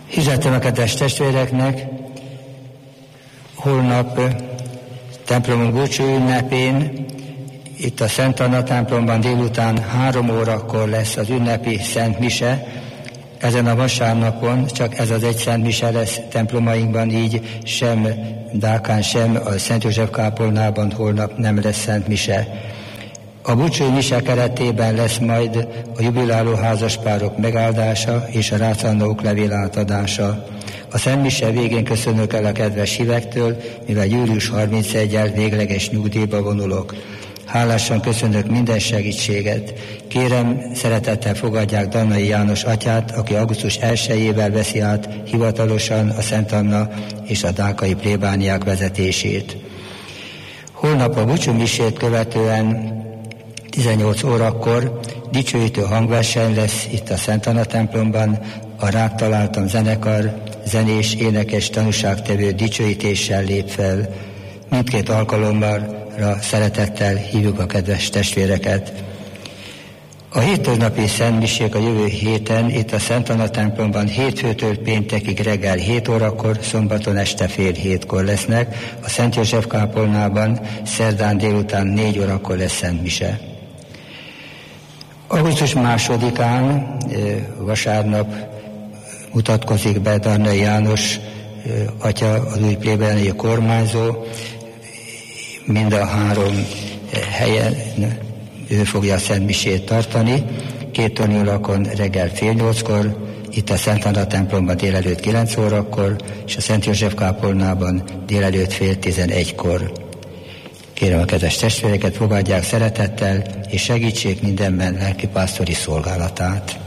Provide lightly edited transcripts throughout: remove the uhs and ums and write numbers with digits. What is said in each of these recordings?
Hirdetem a kedves testvéreknek, holnap templomunk búcsú ünnepén, itt a Szent Anna templomban délután 3 órakor lesz az ünnepi Szent Mise. Ezen a vasárnapon csak ez az egy Szent Mise lesz templomainkban, így sem Dákán, sem a Szent József kápolnában holnap nem lesz Szent Mise. A búcsúi mise keretében lesz majd a jubiláló házaspárok megáldása és a Rácz-Anna oklevél átadása. A Szent Mise végén köszönök el a kedves hívektől, mivel július 31-el végleges nyugdíjba vonulok. Hálásan köszönök minden segítséget. Kérem, szeretettel fogadják Dannai János atyát, aki augusztus 1-ével veszi át hivatalosan a Szent Anna és a dákai plébániák vezetését. Holnap a búcsú misét követően 18 órakor dicsőítő hangverseny lesz itt a Szent Anna templomban. A Rák Találtam zenekar zenés, énekes, tanúságtevő dicsőítéssel lép fel. Mindkét alkalommal szeretettel hívjuk a kedves testvéreket. A hétköznapi Szent Misék a jövő héten itt a Szent Anna templomban hétfőtől péntekig reggel 7 órakor, szombaton este fél 7-kor lesznek. A Szent József kápolnában szerdán délután 4 órakor lesz Szent Mise. Augusztus 2-án vasárnap mutatkozik be Dannai János atya, az új plébániai kormányzó. Mind a 3 helyen ő fogja a Szent Misét tartani. 2 tornyolakon reggel fél 8-kor, itt a Szent Anna templomban délelőtt 9 órakor, és a Szent József kápolnában délelőtt fél 11-kor. Kérem a kedves testvéreket, fogadják szeretettel, és segítsék mindenben lelkipásztori szolgálatát.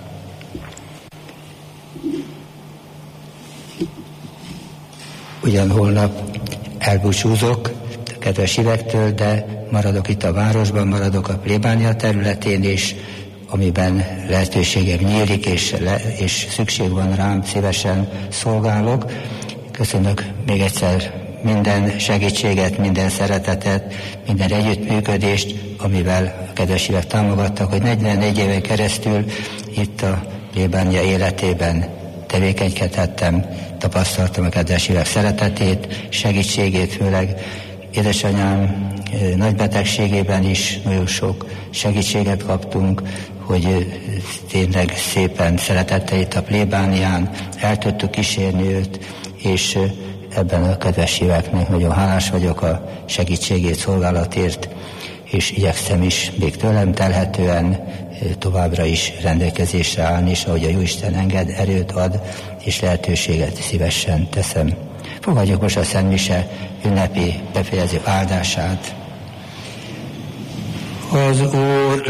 Ugyan holnap elbúcsúzok a kedves hívektől, de maradok itt a városban, maradok a plébánia területén, és amiben lehetőségek nyílik, és szükség van rám, szívesen szolgálok. Köszönök még egyszer minden segítséget, minden szeretetet, minden együttműködést, amivel a kedves hívek támogattak, hogy 44 éven keresztül itt a plébánia életében tevékenykedhettem, tapasztaltam a kedves hívek szeretetét, segítségét, főleg édesanyám nagy betegségében is nagyon sok segítséget kaptunk, hogy tényleg szépen szeretette itt a plébánián, el tudtuk kísérni őt, és ebben a kedves híveknek nagyon hálás vagyok a segítségét, szolgálatért, és igyekszem is még tőlem telhetően továbbra is rendelkezésre állni, és ahogy a Jóisten enged, erőt ad, és lehetőséget szívesen teszem. Fogadjuk most a Szent Mise ünnepi befejező áldását. Az Úr